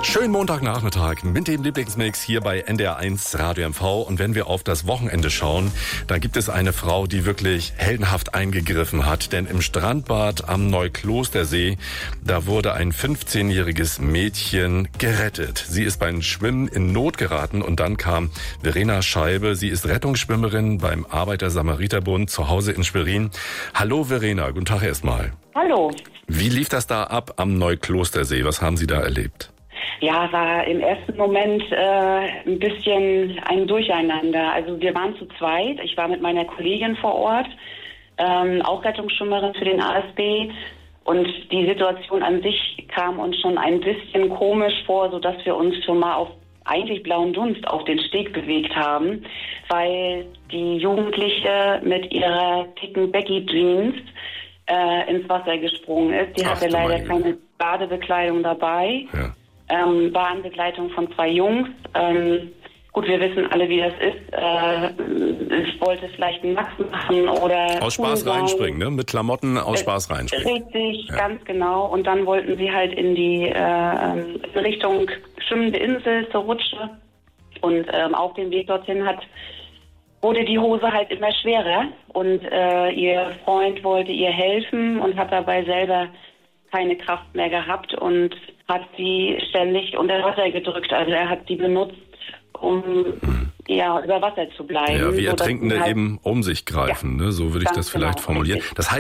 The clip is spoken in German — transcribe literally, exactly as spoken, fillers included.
Schönen Montagnachmittag mit dem Lieblingsmix hier bei N D R eins Radio M V. Und wenn wir auf das Wochenende schauen, dann gibt es eine Frau, die wirklich heldenhaft eingegriffen hat. Denn im Strandbad am Neuklostersee, da wurde ein fünfzehnjähriges Mädchen gerettet. Sie ist beim Schwimmen in Not geraten und dann kam Verena Scheibe. Sie ist Rettungsschwimmerin beim Arbeiter-Samariter-Bund zu Hause in Schwerin. Hallo Verena, guten Tag erstmal. Hallo. Wie lief das da ab am Neuklostersee? Was haben Sie da erlebt? Ja, war im ersten Moment äh, ein bisschen ein Durcheinander. Also wir waren zu zweit. Ich war mit meiner Kollegin vor Ort, ähm, auch Rettungsschwimmerin für den A S B. Und die Situation an sich kam uns schon ein bisschen komisch vor, sodass wir uns schon mal auf eigentlich blauen Dunst auf den Steg bewegt haben, weil die Jugendliche mit ihrer dicken Becky-Jeans äh, ins Wasser gesprungen ist. Die Ach, hatte leider keine Badebekleidung dabei. Ja. Ähm, war in Begleitung von zwei Jungs. Ähm, gut, wir wissen alle, wie das ist. Äh, ich wollte vielleicht einen Max machen oder... Aus Spaß Poolball. reinspringen, ne? Mit Klamotten aus Spaß reinspringen. Richtig, Ja. ganz genau. Und dann wollten sie halt in die äh, in Richtung schwimmende Insel zur Rutsche. Und ähm, auf dem Weg dorthin hat wurde die Hose halt immer schwerer. Und äh, ihr Freund wollte ihr helfen und hat dabei selber keine Kraft mehr gehabt und hat sie ständig unter Wasser gedrückt. Also er hat sie benutzt, um hm. ja über Wasser zu bleiben. Ja, wie Ertrinkende halt eben um sich greifen, ja, ne? So würde ich das vielleicht genau, formulieren. richtig. Das heißt,